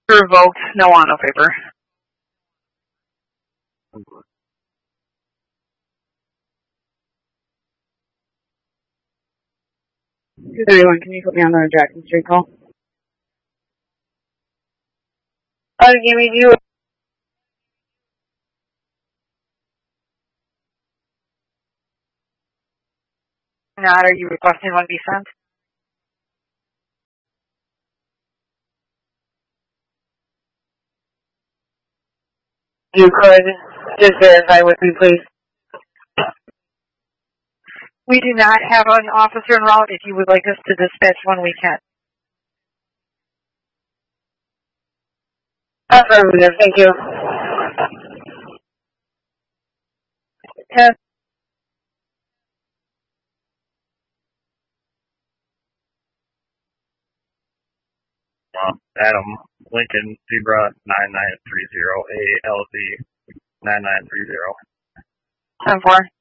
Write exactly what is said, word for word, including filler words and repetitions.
Revoked. No on, no paper. two thirty-one, can you put me on the Jackson Street call? Uh, give me you. Not, are you requesting one be sent? You could just verify with me, please. We do not have an officer en route. If you would like us to dispatch one, we can. Affirmative, thank you. Yes. Um, Adam Lincoln Zebra nine nine three zero A L Z nine nine three zero. ten four.